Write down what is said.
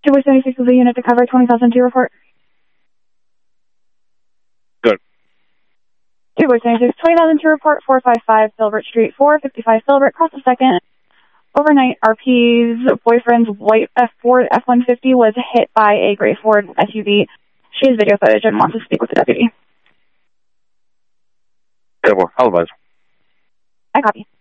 276 is a unit to cover 20,002 report. Good. 276, 20,002 report, 455 Filbert Street, 455 Filbert, cross the second. Overnight, RP's boyfriend's white Ford F-150 was hit by a gray Ford SUV. She has video footage and wants to speak with the deputy. I'll advise. I copy.